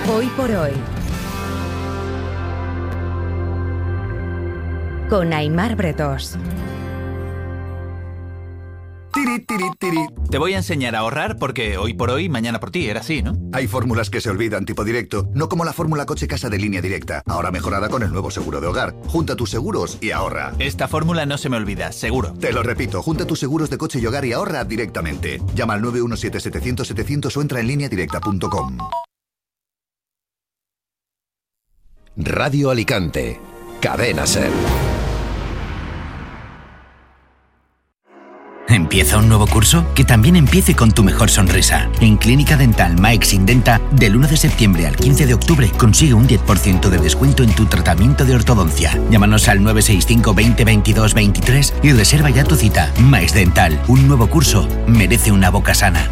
Hoy por hoy. Con Aimar Bretós. Tiri, tiri, tiri. Te voy a enseñar a ahorrar porque hoy por hoy, mañana por ti, era así, ¿no? Hay fórmulas que se olvidan tipo directo, no como la fórmula coche-casa de Línea Directa, ahora mejorada con el nuevo seguro de hogar. Junta tus seguros y ahorra. Esta fórmula no se me olvida, seguro. Te lo repito, junta tus seguros de coche y hogar y ahorra directamente. Llama al 917-700-700 o entra en lineadirecta.com. Radio Alicante. Cadena SER. ¿Empieza un nuevo curso? Que también empiece con tu mejor sonrisa. En Clínica Dental Mike Sindenta, del 1 de septiembre al 15 de octubre, consigue un 10% de descuento en tu tratamiento de ortodoncia. Llámanos al 965 20 22 23 y reserva ya tu cita. Mike Dental, un nuevo curso, merece una boca sana.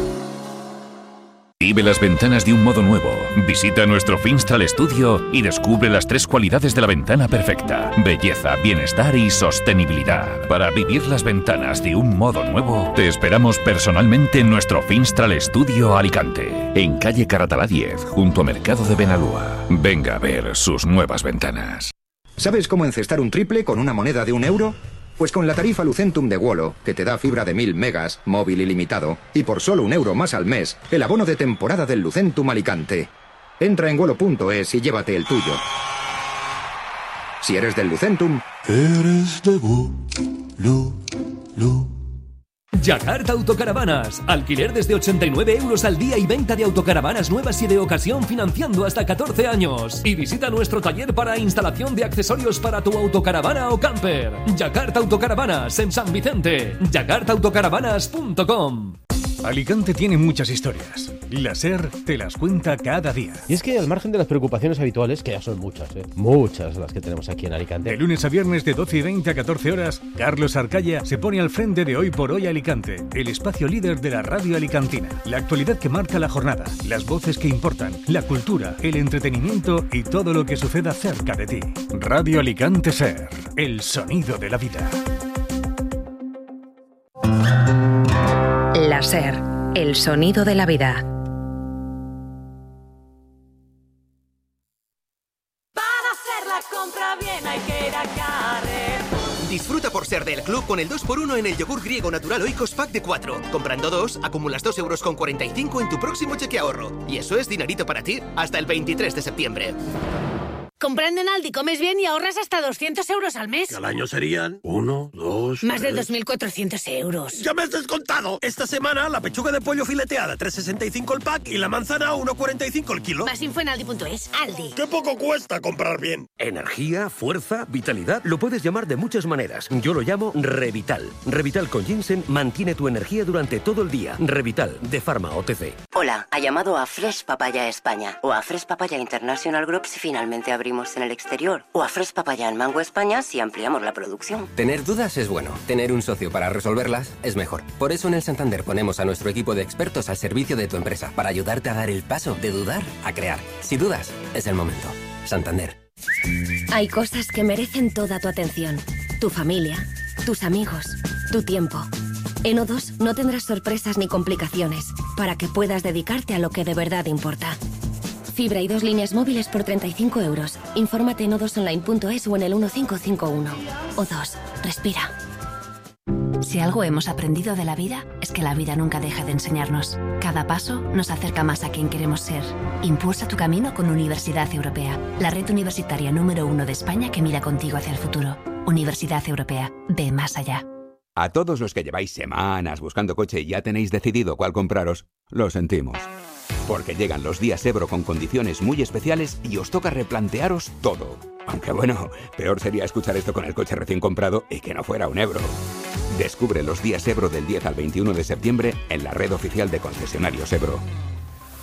Vive las ventanas de un modo nuevo. Visita nuestro Finstral Studio y descubre las 3 cualidades de la ventana perfecta: belleza, bienestar y sostenibilidad. Para vivir las ventanas de un modo nuevo, te esperamos personalmente en nuestro Finstral Studio Alicante, en calle Caratalá 10, junto a Mercado de Benalúa. Venga a ver sus nuevas ventanas. ¿Sabes cómo encestar un triple con una moneda de €1? Pues con la tarifa Lucentum de Wolo, que te da fibra de 1000 megas, móvil ilimitado, y por solo €1 más al mes, el abono de temporada del Lucentum Alicante. Entra en wolo.es y llévate el tuyo. Si eres del Lucentum, eres de Wolo. Yakarta Autocaravanas. Alquiler desde 89 € al día y venta de autocaravanas nuevas y de ocasión financiando hasta 14 años. Y visita nuestro taller para instalación de accesorios para tu autocaravana o camper. Yakarta Autocaravanas en San Vicente. yakartaautocaravanas.com. Alicante tiene muchas historias. La SER te las cuenta cada día. Y es que al margen de las preocupaciones habituales, que ya son muchas, muchas las que tenemos aquí en Alicante. De lunes a viernes de 12:20 a 14 horas, Carlos Arcaya se pone al frente de Hoy por Hoy Alicante, el espacio líder de la radio alicantina. La actualidad que marca la jornada, las voces que importan, la cultura, el entretenimiento y todo lo que suceda cerca de ti. Radio Alicante SER, el sonido de la vida. La SER, el sonido de la vida. Disfruta por ser del club con el 2x1 en el yogur griego natural Oikos Pack de 4. Comprando 2, acumulas 2,45 € en tu próximo cheque ahorro. Y eso es dinerito para ti hasta el 23 de septiembre. Comprando en Aldi comes bien y ahorras hasta 200 € al mes. Que al año serían 1, 2... Más 3... de 2.400 €. ¡Ya me has descontado! Esta semana la pechuga de pollo fileteada 3,65 el pack y la manzana 1,45 el kilo. Más info en Aldi.es. Aldi. ¡Qué poco cuesta comprar bien! Energía, fuerza, vitalidad, lo puedes llamar de muchas maneras. Yo lo llamo Revital. Revital con ginseng mantiene tu energía durante todo el día. Revital, de Pharma OTC. Hola, ha llamado a Fresh Papaya España o a Fresh Papaya International Group si finalmente abrimos en el exterior, o a Fresh Papaya en Mango España si ampliamos la producción. Tener dudas es bueno, tener un socio para resolverlas es mejor. Por eso en el Santander ponemos a nuestro equipo de expertos al servicio de tu empresa, para ayudarte a dar el paso de dudar a crear. Si dudas, es el momento. Santander. Hay cosas que merecen toda tu atención. Tu familia, tus amigos, tu tiempo. En O2 no tendrás sorpresas ni complicaciones, para que puedas dedicarte a lo que de verdad importa. Fibra y 2 líneas móviles por 35 €. Infórmate en o2online.es o en el 1551. O2. Respira. Si algo hemos aprendido de la vida, es que la vida nunca deja de enseñarnos. Cada paso nos acerca más a quien queremos ser. Impulsa tu camino con Universidad Europea, la red universitaria número 1 de España que mira contigo hacia el futuro. Universidad Europea. Ve más allá. A todos los que lleváis semanas buscando coche y ya tenéis decidido cuál compraros, lo sentimos. Porque llegan los días Ebro con condiciones muy especiales y os toca replantearos todo. Aunque bueno, peor sería escuchar esto con el coche recién comprado y que no fuera un Ebro. Descubre los días Ebro del 10 al 21 de septiembre en la red oficial de concesionarios Ebro.